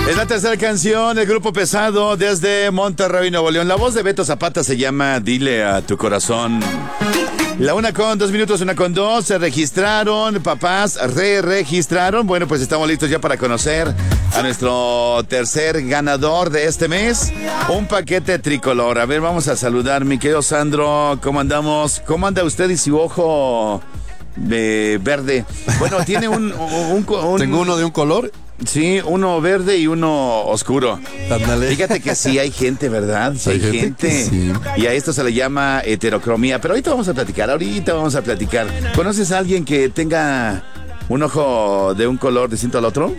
Es la tercera canción del Grupo Pesado desde Monterrey, Nuevo León. La voz de Beto Zapata se llama Dile a tu corazón. La 1:02, 1:02, se registraron, papás, registraron. Bueno, pues estamos listos ya para conocer a nuestro tercer ganador de este mes. Un paquete tricolor. A ver, vamos a saludar, mi querido Sandro. ¿Cómo andamos? ¿Cómo anda usted y su ojo de verde? Bueno, tiene un Tengo uno de un color. Sí, uno verde y uno oscuro. Ándale. Fíjate que sí hay gente, ¿verdad? Sí hay gente. Sí. Y a esto se le llama heterocromía. Pero ahorita vamos a platicar. ¿Conoces a alguien que tenga un ojo de un color distinto al otro?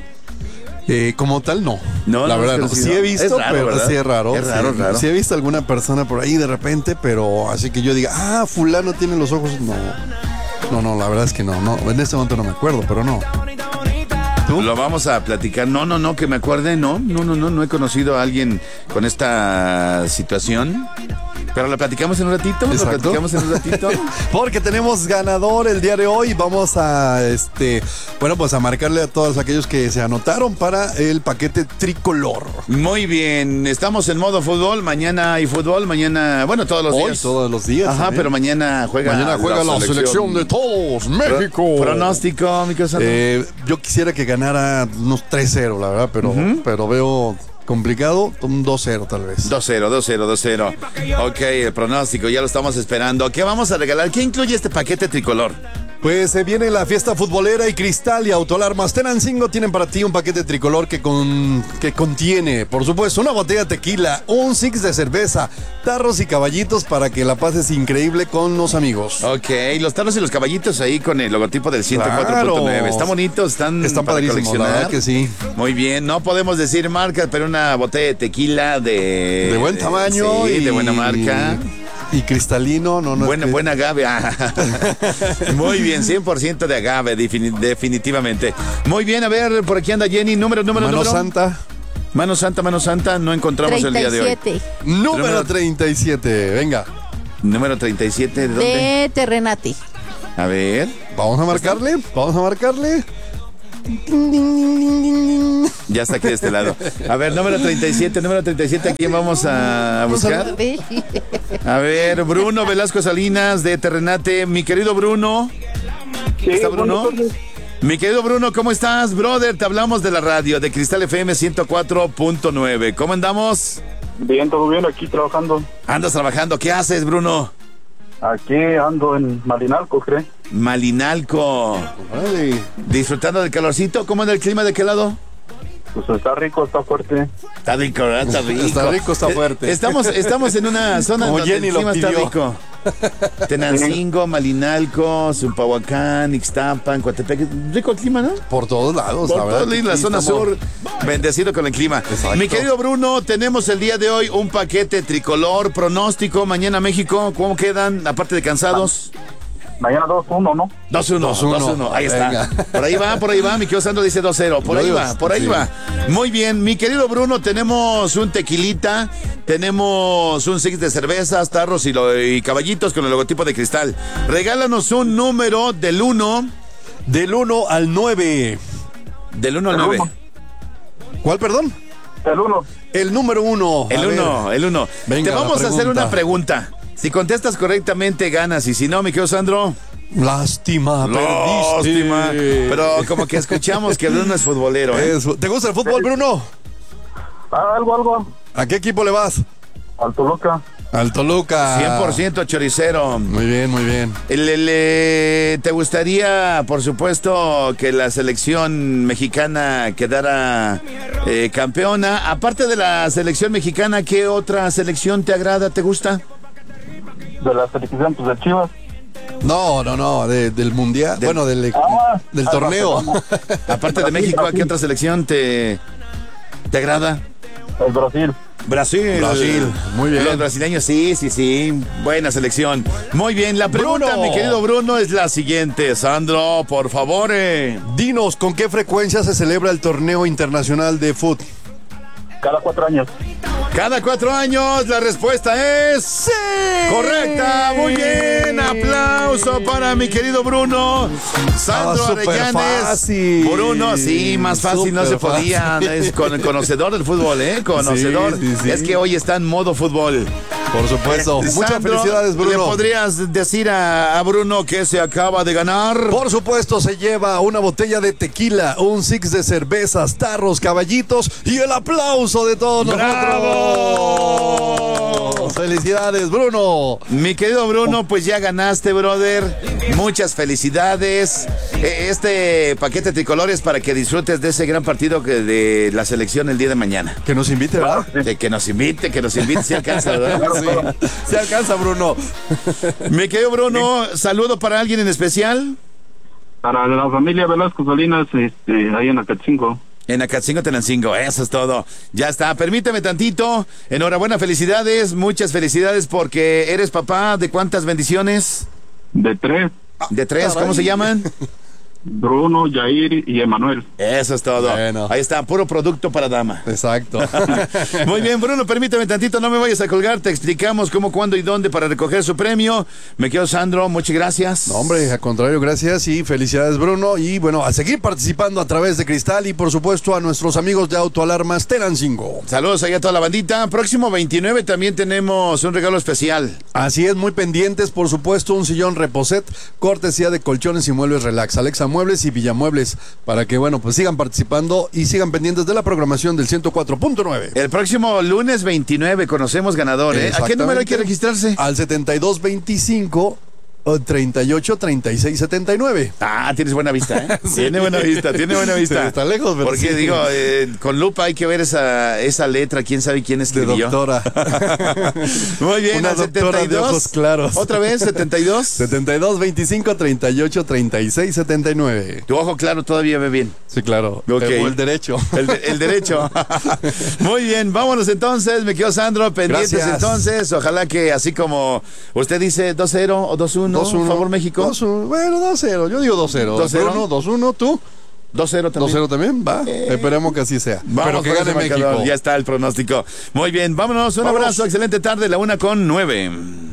Como tal, no. No, la no verdad, es no. conocido. Sí he visto, Es raro, pero ¿verdad? sí es raro. Es raro, sí. raro. Sí he visto alguna persona por ahí de repente, pero así que yo diga, fulano tiene los ojos, no. No, la verdad es que no. En este momento no me acuerdo, pero no. ¿Tú? Lo vamos a platicar. No, que me acuerde. No he conocido a alguien con esta situación. Pero lo platicamos en un ratito. Exacto. Porque tenemos ganador el día de hoy. Vamos a pues a marcarle a todos aquellos que se anotaron para el paquete tricolor. Muy bien, estamos en modo fútbol. Mañana hay fútbol, bueno, todos los días. Todos los días. Ajá, pero mañana juega la selección de todos, México. Pronóstico, mi cosa. Yo quisiera que ganara unos 3-0, la verdad, pero veo complicado, un 2-0 tal vez. 2-0. Ok, el pronóstico, ya lo estamos esperando. ¿Qué vamos a regalar? ¿Qué incluye este paquete tricolor? Pues se viene la fiesta futbolera y Cristal y Autoalarmas Tenancingo tienen para ti un paquete tricolor que contiene, por supuesto, una botella de tequila, un six de cerveza, tarros y caballitos para que la pases increíble con los amigos. Ok, los tarros y los caballitos ahí con el logotipo del 104.9. Claro. Están bonitos, están para padrísimos, la verdad que sí. Muy bien, no podemos decir marcas, pero una botella de tequila de buen tamaño sí, y de buena marca. Y cristalino, Buena agave. Muy bien, 100% de agave, definitivamente. Muy bien, a ver, por aquí anda Jenny, número. Mano Santa. Mano Santa, no encontramos 37. El día de hoy. Número 37, venga. Número 37, ¿de dónde? De Terrenati. A ver. Vamos a marcarle. Ya está aquí de este lado. A ver, número 37, ¿a quién vamos a buscar? A ver, Bruno Velasco Salinas de Terrenate. Mi querido Bruno. ¿Está Bruno? Mi querido Bruno, ¿cómo estás, brother? Te hablamos de la radio, de Cristal FM 104.9. ¿Cómo andamos? Bien, todo bien, aquí trabajando. ¿Andas trabajando? ¿Qué haces, Bruno? Aquí ando en Malinalco, ¿cree? Malinalco. Vale. Disfrutando del calorcito. ¿Cómo anda el clima de qué lado? Pues está rico, está fuerte. Está rico, ¿verdad? Está rico, está fuerte. Estamos en una zona como donde Jenny el clima lo está pidió. rico. Tenancingo, Malinalco, Zumpahuacán, Ixtapan, Coatepec. Rico el clima, ¿no? Por todos lados, Por la verdad. toda la zona sur, bendecido con el clima. Exacto. Mi querido Bruno, tenemos el día de hoy un paquete tricolor, pronóstico, mañana México, ¿cómo quedan? Aparte de cansados. Mañana 2-1, ¿no? 2-1, ahí Venga. está. Por ahí va, mi querido Sandro dice 2-0, por ahí va. Muy bien, mi querido Bruno, tenemos un tequilita, tenemos un six de cervezas, tarros y caballitos con el logotipo de Cristal. Regálanos un número del 1 al 9. Del 1 al 9. ¿Cuál, perdón? El 1. El número 1. El 1. Venga, Te vamos la a hacer una pregunta. pregunta. Si contestas correctamente, ganas. Y si no, mi querido Sandro... Lástima, perdiste. Pero como que escuchamos que Bruno es futbolero, ¿eh? ¿Te gusta el fútbol, Bruno? Algo. ¿A qué equipo le vas? Al Toluca. Al Toluca. 100% choricero. Muy bien. ¿Te gustaría, por supuesto, que la selección mexicana quedara campeona? Aparte de la selección mexicana, ¿qué otra selección te agrada, te gusta? De la selección, pues de Chivas. No, del mundial. Del torneo. Aparte de México, ¿a qué otra selección te agrada? El Brasil. Brasil. Muy bien. Los brasileños, sí. Buena selección. Muy bien, la pregunta, Bruno. mi querido Bruno, es la siguiente. Sandro, por favor. Dinos, ¿con qué frecuencia se celebra el torneo internacional de fútbol? Cada 4 años. Cada 4 años, la respuesta es... ¡Sí! ¡Correcta! Muy bien. Aplauso para mi querido Bruno. Sandro Arellanes. Fácil. Bruno, sí, más fácil no se podía. Es conocedor del fútbol, ¿eh? Conocedor. Sí. Es que hoy está en modo fútbol. Por supuesto. Muchas Sandro, felicidades, Bruno. ¿Le podrías decir a Bruno que se acaba de ganar? Por supuesto, se lleva una botella de tequila, un six de cervezas, tarros, caballitos y el aplauso de todos ¡Bravo! nosotros. ¡Felicidades, Bruno! Mi querido Bruno, pues ya ganaste, brother. Muchas felicidades. Este paquete tricolor es para que disfrutes de ese gran partido de la selección el día de mañana. Que nos invite, ¿verdad? Que nos invite, si alcanza, ¿verdad? Sí, se alcanza, Bruno. Mi querido Bruno, saludo para alguien en especial. Para la familia Velasco Salinas, ahí en Acatzingo. En Acatzingo, Tenancingo, eso es todo. Ya está, permíteme tantito. Enhorabuena, felicidades, muchas felicidades porque eres papá de ¿cuántas bendiciones? De 3, De 3, Caray. ¿cómo se llaman? Bruno, Jair y Emanuel. Eso es todo. Bueno. Ahí está, puro producto para dama. Exacto. Muy bien, Bruno, permítame tantito, no me vayas a colgar, te explicamos cómo, cuándo y dónde para recoger su premio. Me quedo Sandro, muchas gracias. No, hombre, al contrario, gracias y felicidades, Bruno. Y bueno, a seguir participando a través de Cristal y por supuesto a nuestros amigos de Autoalarmas Tenancingo. Saludos ahí a toda la bandita. Próximo 29 también tenemos un regalo especial. Así es, muy pendientes, por supuesto, un sillón Reposet, cortesía de Colchones y Muebles Relax, Alexa Muebles y Villamuebles, para que, bueno, pues sigan participando y sigan pendientes de la programación del 104.9. El próximo lunes 29 conocemos ganador, ¿eh? ¿A qué número hay que registrarse? Al 7225 38 36 79. Ah, tienes buena vista, ¿eh? Tiene buena vista, tiene buena vista. Está lejos, pero Porque sí. digo, con lupa hay que ver esa letra, quién sabe quién De escribió. doctora. Muy bien, Una al doctora de 72. ojos claros. Otra vez, 72. 72 25 38 36 79. Tu ojo claro todavía ve bien. Sí, claro. Ok. O el derecho. El derecho. Muy bien, vámonos entonces, me quedo Sandro, pendientes Gracias. entonces. Ojalá que así como usted dice 2-0 o 2-1, 2-1. por favor México. 2-1. Bueno, 2-0. Yo digo 2-0. 2-0. Bruno, 2-1. ¿Tú? 2-0 también. 2-0 también. Va. Esperemos que así sea. Vamos Pero que con gane ese marcador. México. Ya está el pronóstico. Muy bien, vámonos. Un Vámonos. abrazo, excelente tarde, la 1:09.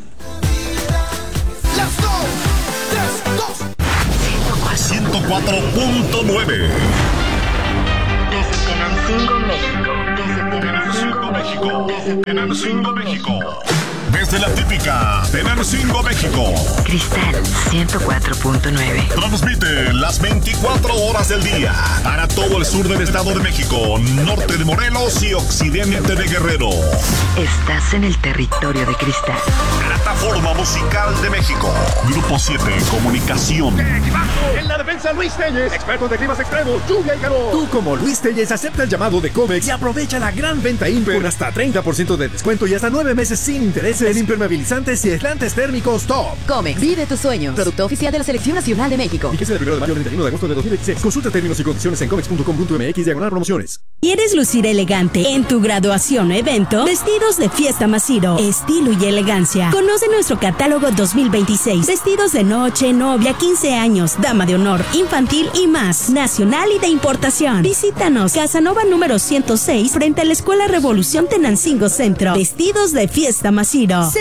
104.9. Desde Tenancingo, México. Tenancingo, México. Tenancingo, México. Desde la típica Tenancingo, México. Cristal 104.9. Transmite las 24 horas del día para todo el sur del Estado de México, norte de Morelos y occidente de Guerrero. Estás en el territorio de Cristal. Plataforma Musical de México. Grupo 7 Comunicación. En la defensa, Luis Telles, expertos de climas extremos, lluvia y calor. Tú, como Luis Telles, acepta el llamado de Comex y aprovecha la gran venta Imper con hasta 30% de descuento y hasta 9 meses sin intereses en impermeabilizantes y aislantes térmicos top. Comex, vive tus sueños. Producto oficial de la Selección Nacional de México. Fíjese del 1 de mayo al 31 de agosto de 2016. Consulta términos y condiciones en comex.com.mx/promociones. ¿Quieres lucir elegante en tu graduación o evento? Vestidos de Fiesta Macido, estilo y elegancia. Conoce nuestro catálogo 2026. Vestidos de noche, novia, 15 años, dama de honor, infantil y más. Nacional y de importación. Visítanos, Casanova número 106, frente a la Escuela Revolución Tenancingo Centro. Vestidos de Fiesta Macido.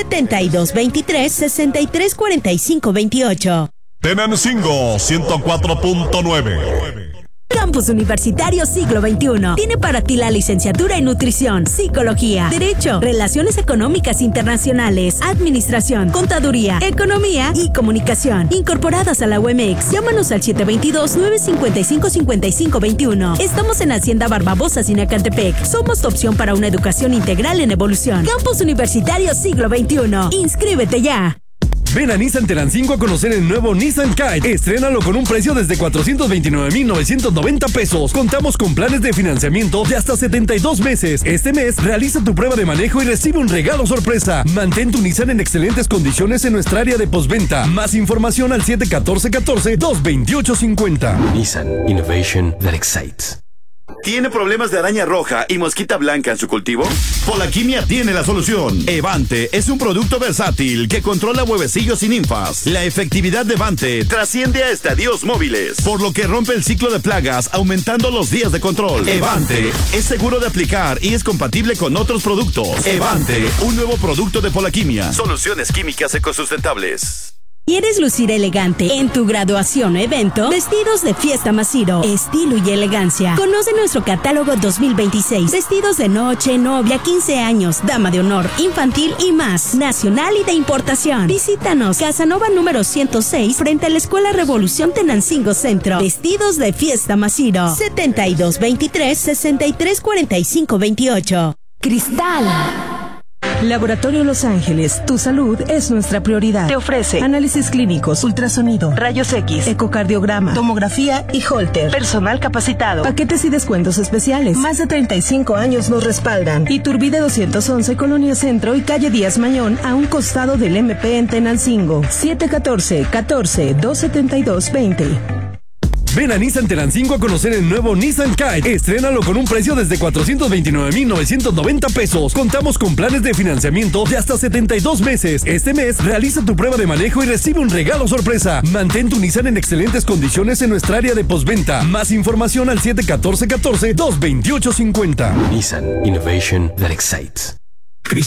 7223-634528. Tenancingo 104.9. Campus Universitario Siglo XXI. Tiene para ti la licenciatura en Nutrición, Psicología, Derecho, Relaciones Económicas Internacionales, Administración, Contaduría, Economía y Comunicación. Incorporadas a la UMX. Llámanos al 722-955-5521. Estamos en Hacienda Barbabosa, Sinacantepec. Somos tu opción para una educación integral en evolución. Campus Universitario Siglo XXI. Inscríbete ya. Ven a Nissan Tenancingo a conocer el nuevo Nissan Kite. Estrénalo con un precio desde 429,990 pesos. Contamos con planes de financiamiento de hasta 72 meses. Este mes, realiza tu prueba de manejo y recibe un regalo sorpresa. Mantén tu Nissan en excelentes condiciones en nuestra área de postventa. Más información al 714-14-228-50. Nissan Innovation that excites. ¿Tiene problemas de araña roja y mosquita blanca en su cultivo? Polaquimia tiene la solución. Evante es un producto versátil que controla huevecillos y ninfas. La efectividad de Evante Trasciende a estadios móviles, por lo que rompe el ciclo de plagas, aumentando los días de control. Evante es seguro de aplicar y es compatible con otros productos. Evante, un nuevo producto de Polaquimia. soluciones químicas ecosustentables. ¿Quieres lucir elegante en tu graduación o evento? Vestidos de Fiesta Masiro, estilo y elegancia. Conoce nuestro catálogo 2026. Vestidos de noche, novia, 15 años, dama de honor, infantil y más. Nacional y de importación. Visítanos, Casanova número 106, frente a la Escuela Revolución Tenancingo Centro. Vestidos de Fiesta Masiro. 7223-634528. Cristal. Laboratorio Los Ángeles, tu salud es nuestra prioridad. Te ofrece análisis clínicos, ultrasonido, rayos X, ecocardiograma, tomografía y Holter. Personal capacitado. Paquetes y descuentos especiales. Más de 35 años nos respaldan. Iturbide 211, Colonia Centro y Calle Díaz Mañón, a un costado del MP en Tenancingo. 714-272-20. Ven a Nissan Tenancingo a conocer el nuevo Nissan Kite. Estrénalo con un precio desde 429,990 pesos. Contamos con planes de financiamiento de hasta 72 meses. Este mes, realiza tu prueba de manejo y recibe un regalo sorpresa. Mantén tu Nissan en excelentes condiciones en nuestra área de postventa. Más información al 714-228-50. Nissan Innovation that excites.